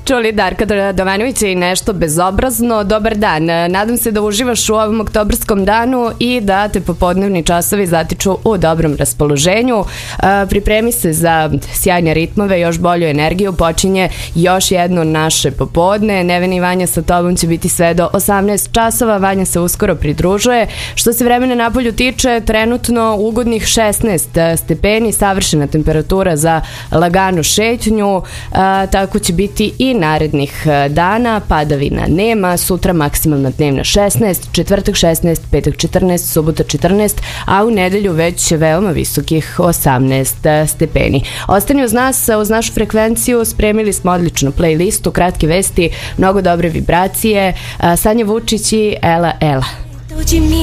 čuli Darka Radovanovića i nešto bezobrazno. Dobar dan, nadam se da uživaš u ovom oktobarskom danu i da te popodnevni časovi zatiču u dobrom raspoloženju. Pripremi se za sjajne ritmove, još bolju energiju. Počinje još jedno naše popodne. Nevena i Vanja sa tobom će biti sve do 18 časova. Vanja se uskoro pridružuje. Što se vremena napolju tiče, trenutno ugodnih 16 stepeni, savršena temperatura za laganu šetnju. Tako će biti i narednih dana. Padavina nema, sutra maksimalna dnevna 16, četvrtak 16, petak 14, subota 14, a u nedelju već veoma visokih 18 stepeni. Ostani uz nas, uz našu frekvenciju, spremili smo odličnu playlistu, kratke vesti, mnogo dobre vibracije, Sanja Vučić i Ela Ela.